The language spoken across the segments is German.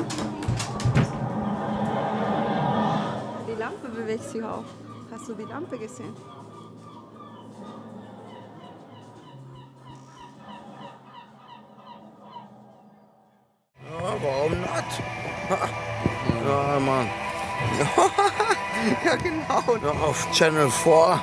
Die Lampe bewegt sich auch. Hast du die Lampe gesehen? Ja, warum nicht? Ja, Mann. Ja, genau. Ja, auf Channel 4.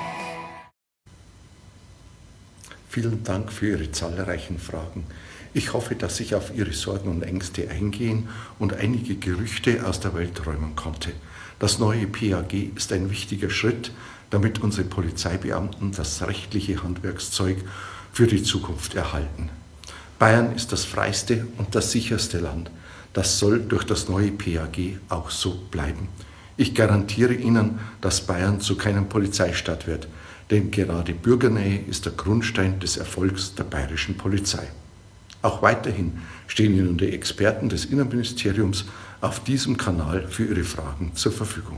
Vielen Dank für Ihre zahlreichen Fragen. Ich hoffe, dass ich auf Ihre Sorgen und Ängste eingehen und einige Gerüchte aus der Welt räumen konnte. Das neue PAG ist ein wichtiger Schritt, damit unsere Polizeibeamten das rechtliche Handwerkszeug für die Zukunft erhalten. Bayern ist das freiste und das sicherste Land. Das soll durch das neue PAG auch so bleiben. Ich garantiere Ihnen, dass Bayern zu keinem Polizeistaat wird, denn gerade Bürgernähe ist der Grundstein des Erfolgs der bayerischen Polizei. Auch weiterhin stehen Ihnen die Experten des Innenministeriums auf diesem Kanal für Ihre Fragen zur Verfügung.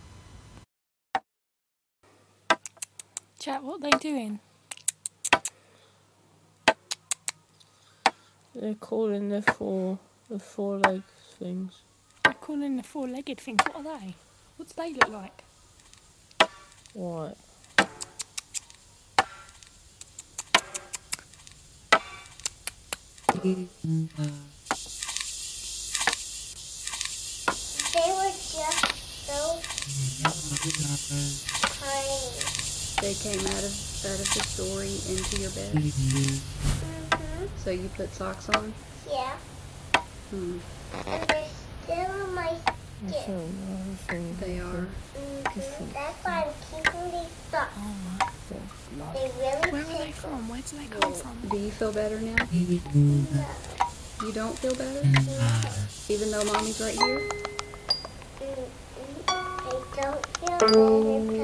Chat, what are they doing? They're calling the four-legged things. They're calling the four-legged things. What are they? What do they look like? What? They were just so tiny. They came out of the story into your bed. So you put socks on? Yeah. Hmm. And they're still in my That's skin. another thing. They are. That's why I'm keeping these socks. They really Where are they tickle. from? Where do they come from? Do you feel better now? You don't feel better? Even though mommy's right here? I don't feel better